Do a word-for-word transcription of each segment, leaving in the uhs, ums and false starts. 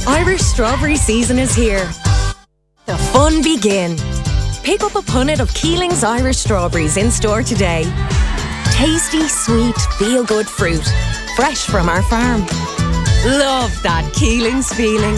Irish strawberry season is here. The fun begin. Pick up a punnet of Keeling's Irish strawberries in store today. Tasty, sweet, feel-good fruit. Fresh from our farm. Love that Keeling's feeling.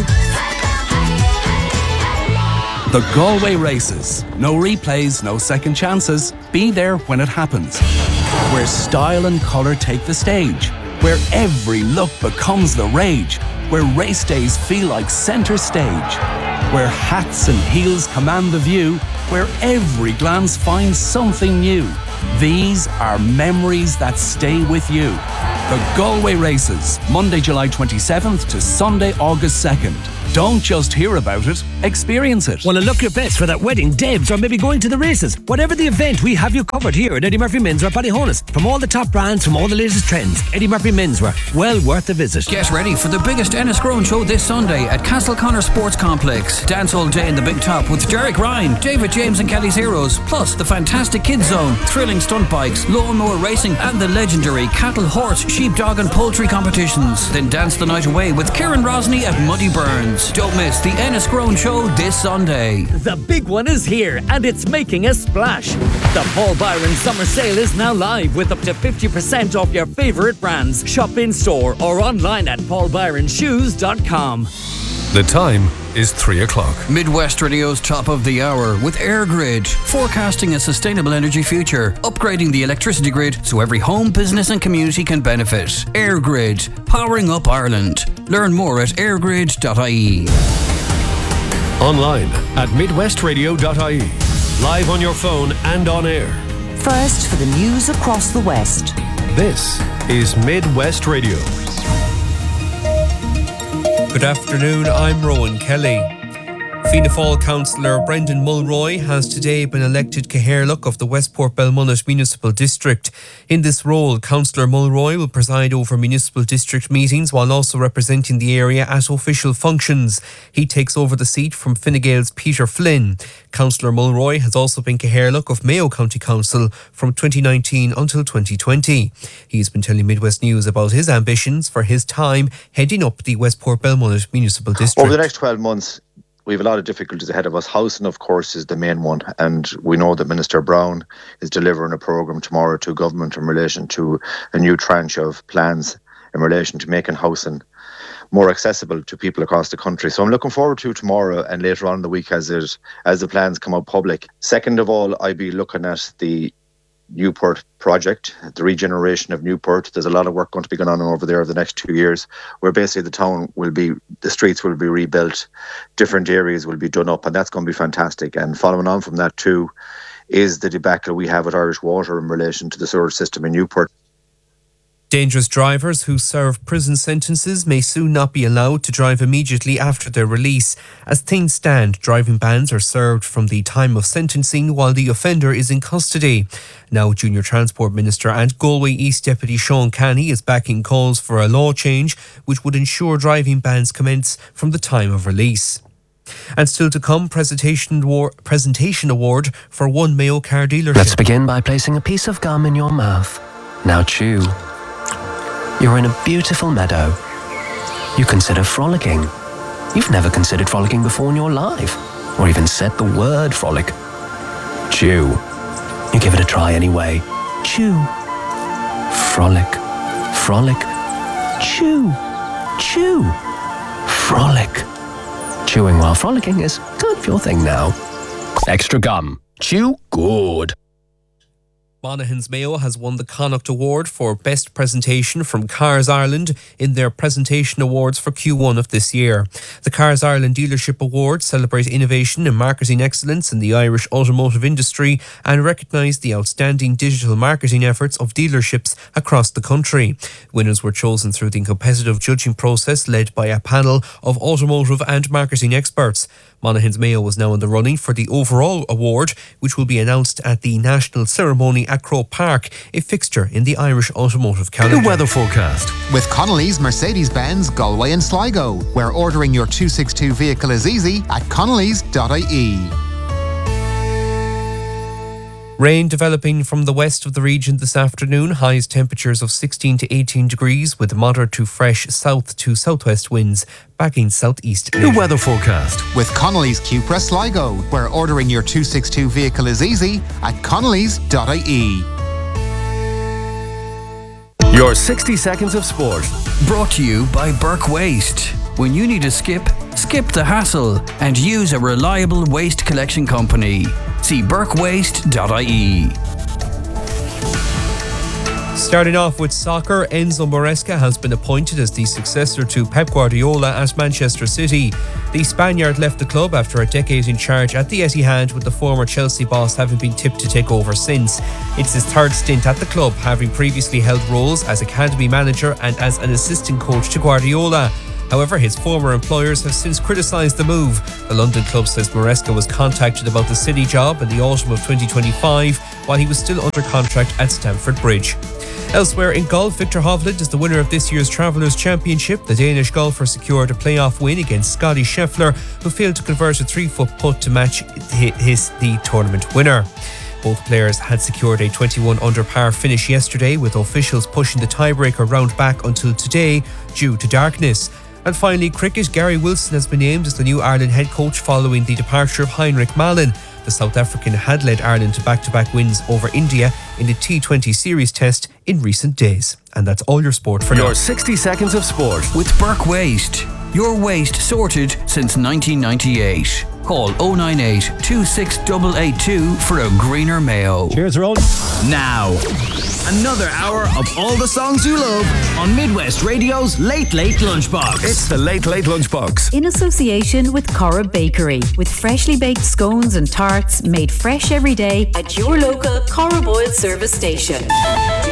The Galway Races. No replays, no second chances. Be there when it happens. Where style and colour take the stage. Where every look becomes the rage. Where race days feel like centre stage. Where hats and heels command the view. Where every glance finds something new. These are memories that stay with you. The Galway Races, Monday, July twenty-seventh to Sunday, August second. Don't just hear about it, experience it. Want to look your best for that wedding, Debs, or maybe going to the races? Whatever the event, we have you covered here at Eddie Murphy Menswear Ballyhonus. From all the top brands, from all the latest trends, Eddie Murphy Menswear, well worth a visit. Get ready for the biggest Enniscrone show this Sunday at Castleconnor Sports Complex. Dance all day in the Big Top with Derek Ryan, David James and Kelly's Heroes, plus the fantastic Kids Zone, thrilling stunt bikes, lawnmower racing, and the legendary cattle, horse, sheep, dog and poultry competitions. Then dance the night away with Kieran Rosny at Muddy Burns. Don't miss the Enniscrone show this Sunday. The big one is here and it's making a splash. The Paul Byron Summer Sale is now live with up to fifty percent off your favourite brands. Shop in store or online at paul byron shoes dot com. The time is three o'clock. Midwest Radio's top of the hour with AirGrid, forecasting a sustainable energy future, upgrading the electricity grid so every home, business and community can benefit. AirGrid, powering up Ireland. Learn more at airgrid dot I E. Online at midwest radio dot I E. Live on your phone and on air. First for the news across the West. This is Midwest Radio. Good afternoon, I'm Rowan Kelly. Fianna Fáil councillor Brendan Mulroy has today been elected Cathaoirleach of the Westport Belmullet Municipal District. In this role, Councillor Mulroy will preside over municipal district meetings while also representing the area at official functions. He takes over the seat from Fine Gael's Peter Flynn. Councillor Mulroy has also been Cathaoirleach of Mayo County Council from twenty nineteen until twenty twenty. He's been telling Midwest News about his ambitions for his time heading up the Westport Belmullet Municipal District. Over the next twelve months, we have a lot of difficulties ahead of us. Housing, of course, is the main one. And we know that Minister Brown is delivering a programme tomorrow to government in relation to a new tranche of plans in relation to making housing more accessible to people across the country. So I'm looking forward to tomorrow and later on in the week as it, as the plans come out public. Second of all, I'll be looking at the Newport project, the regeneration of Newport. There's a lot of work going to be going on over there over the next two years where basically the town will be, the streets will be rebuilt, different areas will be done up, and that's going to be fantastic. And following on from that too is the debacle we have with Irish Water in relation to the sewer system in Newport. Dangerous drivers who serve prison sentences may soon not be allowed to drive immediately after their release. As things stand, driving bans are served from the time of sentencing while the offender is in custody. Now, Junior Transport Minister and Galway East Deputy Sean Canny is backing calls for a law change which would ensure driving bans commence from the time of release. And still to come, presentation award, presentation award for one Mayo car dealership. Let's begin by placing a piece of gum in your mouth. Now chew. You're in a beautiful meadow. You consider frolicking. You've never considered frolicking before in your life, or even said the word frolic. Chew. You give it a try anyway. Chew. Frolic. Frolic. Chew. Chew. Frolic. Chewing while frolicking is kind of your thing now. Extra gum. Chew good. Monaghan's Mayo has won the Connacht Award for Best Presentation from Cars Ireland in their Presentation Awards for Q one of this year. The Cars Ireland Dealership Awards celebrate innovation and marketing excellence in the Irish automotive industry and recognise the outstanding digital marketing efforts of dealerships across the country. Winners were chosen through the competitive judging process led by a panel of automotive and marketing experts. Monaghan's Mayo was now in the running for the overall award, which will be announced at the national ceremony at Croke Park, a fixture in the Irish automotive calendar. The weather forecast with Connolly's Mercedes-Benz Galway and Sligo, where ordering your two sixty-two vehicle is easy at connellys dot I E. Rain developing from the west of the region this afternoon. Highest temperatures of sixteen to eighteen degrees with moderate to fresh south to southwest winds backing southeast. The weather forecast with Connolly's Cupra Sligo, where ordering your two sixty-two vehicle is easy at connellys dot I E. Your sixty seconds of sport. Brought to you by Burke Waste. When you need a skip, skip the hassle and use a reliable waste collection company. See burke waste dot I E. Starting off with soccer, Enzo Maresca has been appointed as the successor to Pep Guardiola at Manchester City. The Spaniard left the club after a decade in charge at the Etihad, with the former Chelsea boss having been tipped to take over since. It's his third stint at the club, having previously held roles as academy manager and as an assistant coach to Guardiola. However, his former employers have since criticised the move. The London club says Maresca was contacted about the City job in the autumn of twenty twenty-five while he was still under contract at Stamford Bridge. Elsewhere in golf, Victor Hovland is the winner of this year's Travellers' Championship. The Danish golfer secured a playoff win against Scotty Scheffler, who failed to convert a three-foot putt to match his the tournament winner. Both players had secured a twenty-one under par finish yesterday, with officials pushing the tiebreaker round back until today due to darkness. And finally, cricket, Gary Wilson has been named as the new Ireland head coach following the departure of Heinrich Malen. The South African had led Ireland to back-to-back wins over India in the T twenty series test in recent days. And that's all your sport for now. Your sixty seconds of sport with Burke Waste. Your waste sorted since nineteen ninety-eight. Call oh nine eight, two six eight eight two for a greener Mayo. Cheers, Roll. Now, another hour of all the songs you love on Midwest Radio's Late Late Lunchbox. It's the Late Late Lunchbox. In association with Corra Bakery, with freshly baked scones and tarts made fresh every day at your local Corra Boyle service station.